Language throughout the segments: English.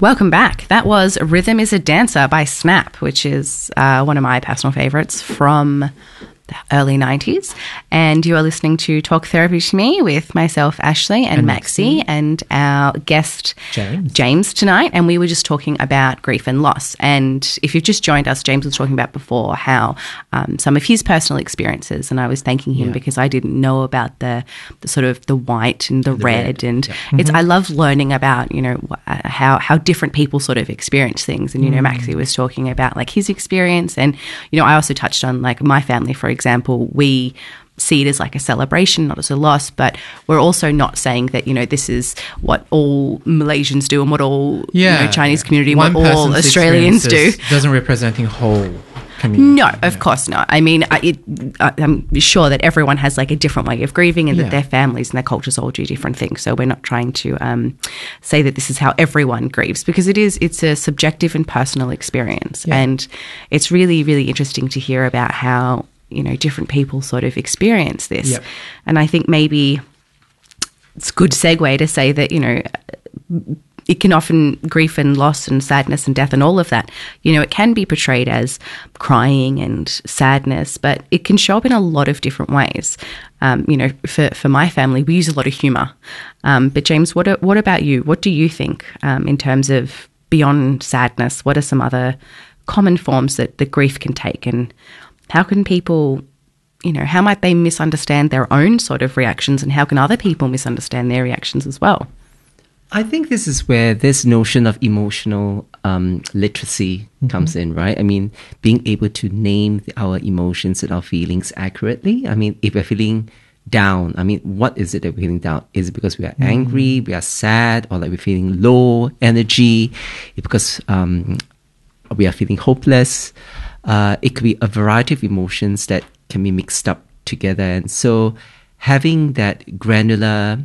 Welcome back. That was Rhythm is a Dancer by Snap, which is one of my personal favourites from the early 90s. And you are listening to Talk Therapy to Me with myself, Ashley, and Maxie, and our guest, James, tonight. And we were just talking about grief and loss. And if you've just joined us, James was talking about before how some of his personal experiences, and I was thanking him because I didn't know about the sort of the white and the red. And it's I love learning about, how different people sort of experience things. And, Maxie was talking about like his experience. And, I also touched on like my family, for example, we see it as like a celebration, not as a loss, but we're also not saying that, this is what all Malaysians do and what all Chinese community, what all Australians do. Doesn't representing whole community. No, of course not. I mean, I'm sure that everyone has like a different way of grieving and that their families and their cultures all do different things. So we're not trying to say that this is how everyone grieves, because it's a subjective and personal experience. Yeah. And it's really, really interesting to hear about how different people sort of experience this. Yep. And I think maybe it's a good segue to say that, it can often, grief and loss and sadness and death and all of that, it can be portrayed as crying and sadness, but it can show up in a lot of different ways. For my family, we use a lot of humour. But James, what about you? What do you think in terms of beyond sadness? What are some other common forms that the grief can take, and how can people, how might they misunderstand their own sort of reactions, and how can other people misunderstand their reactions as well? I think this is where this notion of emotional literacy comes in, right? I mean, being able to name our emotions and our feelings accurately. I mean, if we're feeling down, I mean, what is it that we're feeling down? Is it because we are angry, we are sad, or like we're feeling low energy? Is it because we are feeling hopeless? It could be a variety of emotions that can be mixed up together. And so having that granular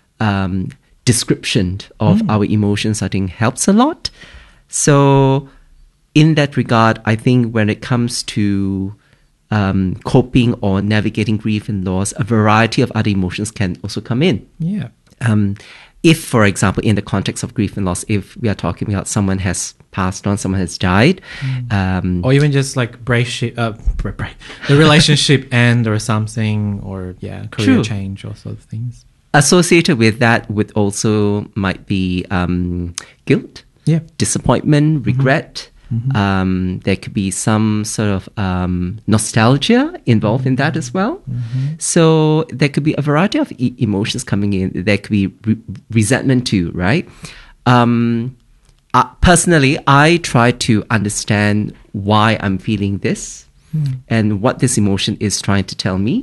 description of our emotions, I think, helps a lot. So in that regard, I think when it comes to coping or navigating grief and loss, a variety of other emotions can also come in. Yeah. If, for example, in the context of grief and loss, if we are talking about someone has passed on, someone has died, or even just like the relationship end or something, or career change or sort of things. Associated with that would also might be guilt, disappointment, regret. There could be some sort of nostalgia involved in that as well. So there could be a variety of emotions coming in. There could be resentment too, right? Personally, I try to understand why I'm feeling this and what this emotion is trying to tell me.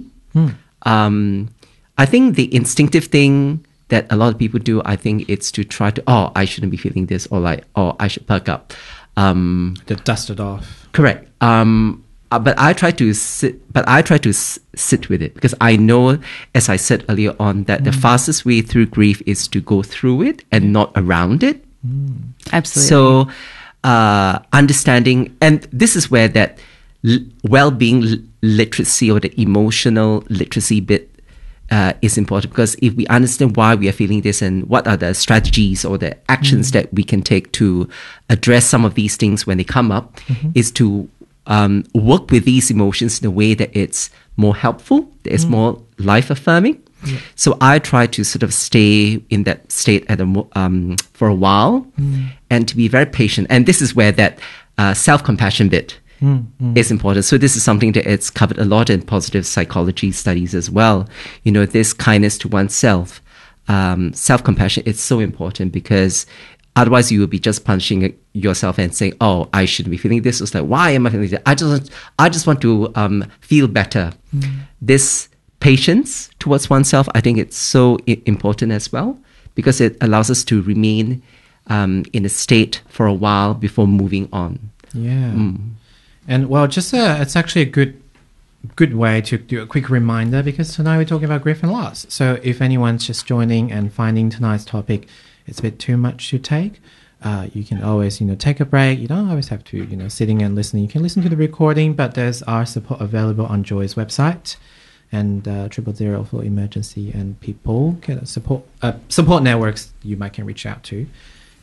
I think the instinctive thing that a lot of people do, I think it's to try to, I shouldn't be feeling this, or like, I should perk up. To dust it off. Correct. But I try to sit with it, because I know, as I said earlier on, that the fastest way through grief is to go through it and not around it. Absolutely. So understanding, and this is where that well-being literacy or the emotional literacy bit is important, because if we understand why we are feeling this and what are the strategies or the actions that we can take to address some of these things when they come up, is to work with these emotions in a way that it's more helpful, that it's more life-affirming. Yeah. So I try to sort of stay in that state for a while and to be very patient. And this is where that self-compassion bit is important. So this is something that it's covered a lot in positive psychology studies as well. This kindness to oneself, self-compassion, it's so important, because otherwise you will be just punishing yourself and saying, I shouldn't be feeling this. It's like, why am I feeling this? I just want to feel better. This patience towards oneself, I think it's so important as well, because it allows us to remain in a state for a while before moving on. Yeah. And well, just it's actually a good way to do a quick reminder, because tonight we're talking about grief and loss. So if anyone's just joining and finding tonight's topic it's a bit too much to take, you can always take a break. You don't always have to sitting and listening. You can listen to the recording, but there's our support available on Joy's website, and 000 for emergency and people support networks you can reach out to.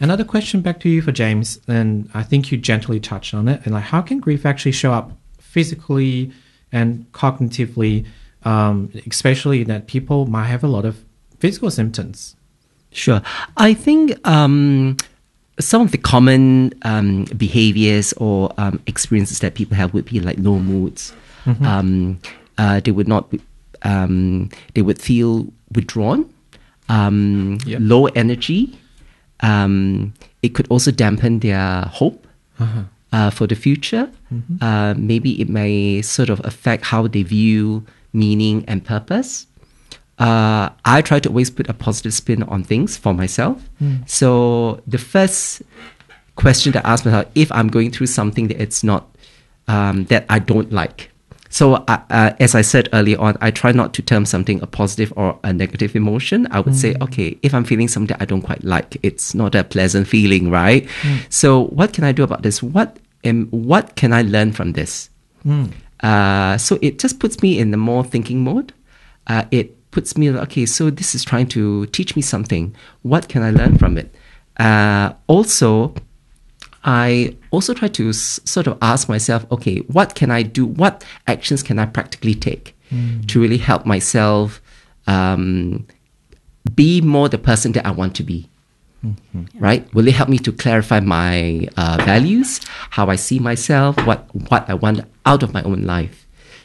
Another question back to you for James, and I think you gently touched on it. And like, how can grief actually show up physically and cognitively, especially that people might have a lot of physical symptoms? Sure. I think some of the common behaviors or experiences that people have would be like low moods. They would not be, they would feel withdrawn, low energy. It could also dampen their hope for the future. Maybe it may sort of affect how they view meaning and purpose. I try to always put a positive spin on things for myself. So the first question that I ask myself, if I'm going through something that it's not, that I don't like. So as I said earlier on, I try not to term something a positive or a negative emotion. I would say, okay, if I'm feeling something I don't quite like, it's not a pleasant feeling, right? So what can I do about this? What can I learn from this? So it just puts me in the more thinking mode. It puts me, okay, so this is trying to teach me something. What can I learn from it? Also, I also try to sort of ask myself, okay, what can I do? What actions can I practically take to really help myself be more the person that I want to be? Right? Will it help me to clarify my values, how I see myself, what I want out of my own life?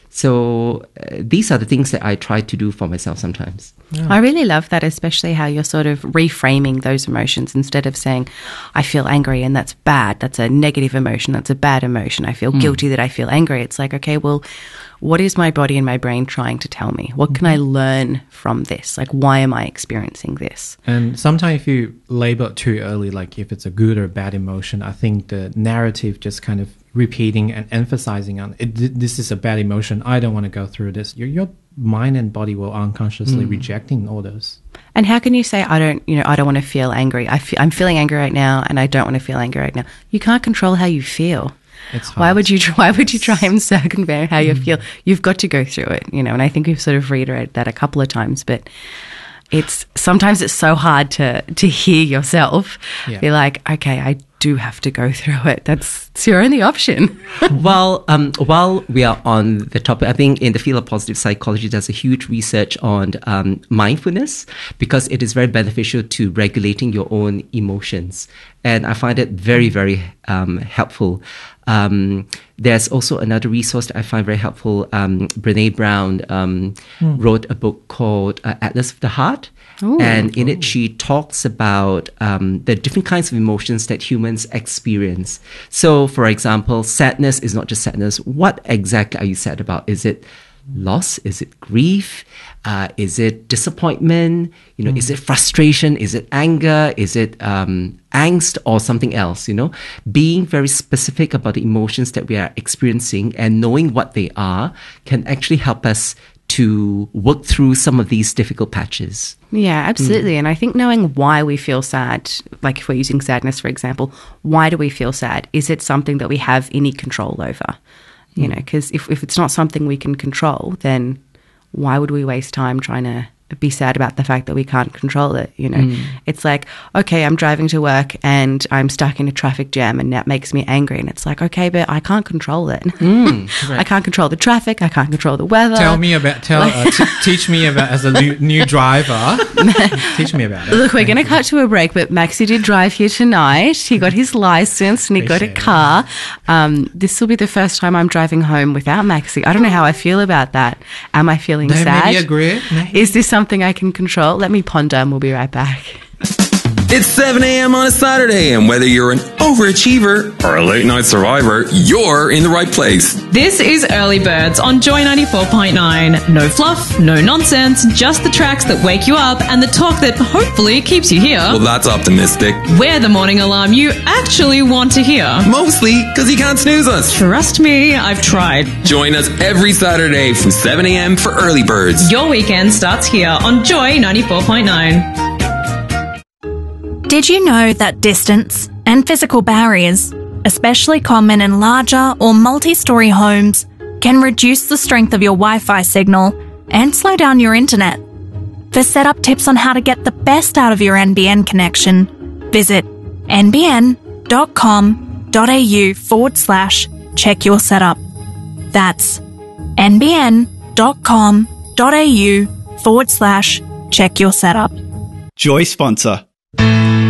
So these are the things that I try to do for myself sometimes. I really love that, especially how you're sort of reframing those emotions instead of saying, I feel angry and that's bad. That's a negative emotion. That's a bad emotion. I feel guilty that I feel angry. It's like, okay, well, what is my body and my brain trying to tell me? What can I learn from this? Like, why am I experiencing this? And sometimes if you label it too early, like if it's a good or bad emotion, I think the narrative just kind of repeating and emphasizing on it, this is a bad emotion. I don't want to go through this. Your mind and body will unconsciously rejecting all those. And how can you say, I don't want to feel angry. I'm feeling angry right now and I don't want to feel angry right now. You can't control how you feel. It's hard. Why would you try and circumvent how you feel? You've got to go through it, and I think we've sort of reiterated that a couple of times, but sometimes it's so hard to hear yourself be like, okay, I do have to go through it. It's your only option. While we are on the topic, I think in the field of positive psychology, there's a huge research on mindfulness because it is very beneficial to regulating your own emotions. And I find it very, very helpful. There's also another resource that I find very helpful. Brené Brown wrote a book called Atlas of the Heart. And in it, she talks about the different kinds of emotions that humans experience. So, for example, sadness is not just sadness. What exactly are you sad about? Is it loss? Is it grief? Is it disappointment? Is it frustration? Is it anger? Is it angst or something else? Being very specific about the emotions that we are experiencing and knowing what they are can actually help us to work through some of these difficult patches. Yeah, absolutely. And I think knowing why we feel sad, like if we're using sadness, for example, why do we feel sad? Is it something that we have any control over? Because if it's not something we can control, then why would we waste time trying to be sad about the fact that we can't control it? It's like, okay, I'm driving to work and I'm stuck in a traffic jam and that makes me angry. And it's like, okay, but I can't control it. I can't control the traffic. I can't control the weather. Teach me about as a new driver. Teach me about it. Look, we're going to cut to a break, but Maxi did drive here tonight. He got his license and he got a car. This will be the first time I'm driving home without Maxi. I don't know how I feel about that. Am I feeling sad? Maybe agree. Is this something I can control? Let me ponder and we'll be right back. It's 7 a.m. on a Saturday, and whether you're an overachiever or a late night survivor, you're in the right place. This is Early Birds on Joy 94.9. No fluff, no nonsense, just the tracks that wake you up and the talk that hopefully keeps you here. Well, that's optimistic. We're the morning alarm you actually want to hear. Mostly because you can't snooze us. Trust me, I've tried. Join us every Saturday from 7 a.m. for Early Birds. Your weekend starts here on Joy 94.9. Did you know that distance and physical barriers, especially common in larger or multi-story homes, can reduce the strength of your Wi-Fi signal and slow down your internet? For setup tips on how to get the best out of your NBN connection, visit nbn.com.au/check your setup. That's nbn.com.au/check your setup. Joy sponsor.